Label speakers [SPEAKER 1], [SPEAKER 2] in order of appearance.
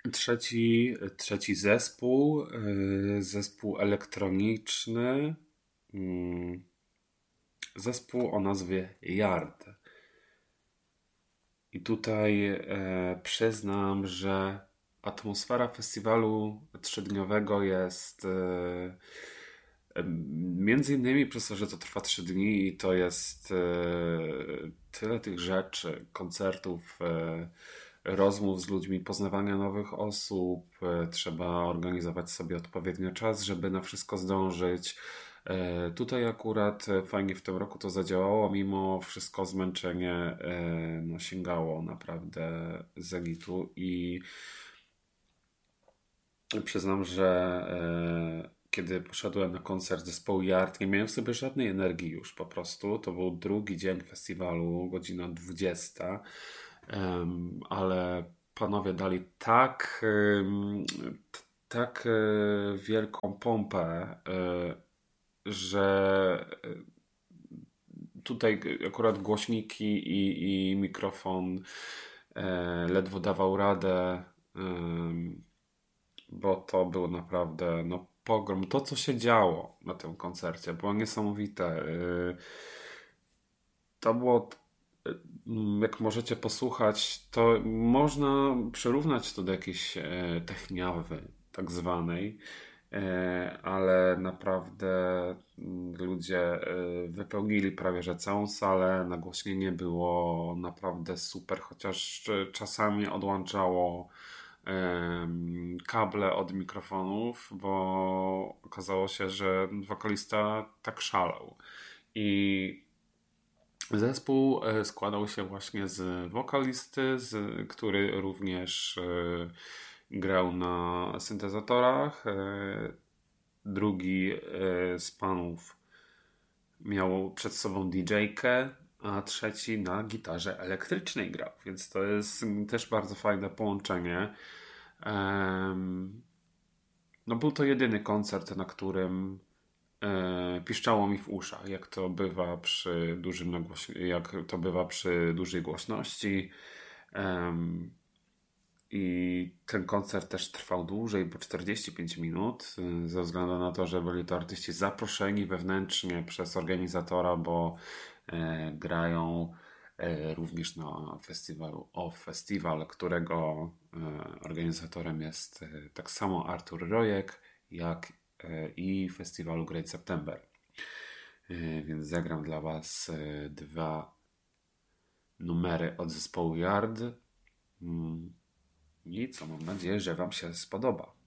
[SPEAKER 1] Trzeci zespół, zespół elektroniczny, mm, zespół o nazwie Yard. I tutaj przyznam, że atmosfera festiwalu trzydniowego jest między innymi przez to, że to trwa 3 dni i to jest tyle tych rzeczy, koncertów, rozmów z ludźmi, poznawania nowych osób. Trzeba organizować sobie odpowiednio czas, żeby na wszystko zdążyć. Tutaj akurat fajnie w tym roku to zadziałało, mimo wszystko zmęczenie no, sięgało naprawdę zenitu i przyznam, że kiedy poszedłem na koncert zespołu Yard, nie miałem w sobie żadnej energii już po prostu. To był drugi dzień festiwalu, godzina 20, ale panowie dali tak wielką pompę, że tutaj akurat głośniki i mikrofon ledwo dawał radę, bo to był naprawdę no, pogrom. To, co się działo na tym koncercie, było niesamowite. To było, jak możecie posłuchać, to można przyrównać to do jakiejś techniawy tak zwanej, ale naprawdę ludzie wypełnili prawie że całą salę. Nagłośnienie było naprawdę super, chociaż czasami odłączało kable od mikrofonów, bo okazało się, że wokalista tak szalał. I zespół składał się właśnie z wokalisty, który również grał na syntezatorach. Drugi z panów miał przed sobą DJ-kę, a trzeci na gitarze elektrycznej grał, więc to jest też bardzo fajne połączenie. No był to jedyny koncert, na którym piszczało mi w uszach, jak to bywa przy jak to bywa przy dużej głośności. I ten koncert też trwał dłużej, bo 45 minut, ze względu na to, że byli to artyści zaproszeni wewnętrznie przez organizatora, bo grają również na festiwalu Festival, którego organizatorem jest tak samo Artur Rojek, jak i festiwalu Great September. Więc zagram dla Was 2 numery od zespołu Yard. I co, mam nadzieję, że Wam się spodoba.